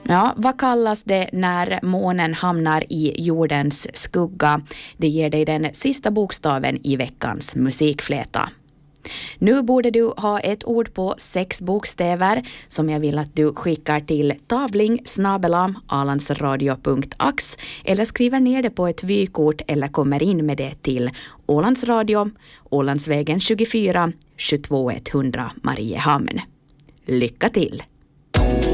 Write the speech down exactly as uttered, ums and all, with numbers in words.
Ja, vad kallas det när månen hamnar i jordens skugga? Det ger dig den sista bokstaven i veckans musikfläta. Nu borde du ha ett ord på sex bokstäver som jag vill att du skickar till tavling snabel-a alandsradio punkt ax eller skriver ner det på ett vykort eller kommer in med det till Ålandsradio, Ålandsvägen tjugofyra, tjugotvå etthundra Mariehamn. Lycka till!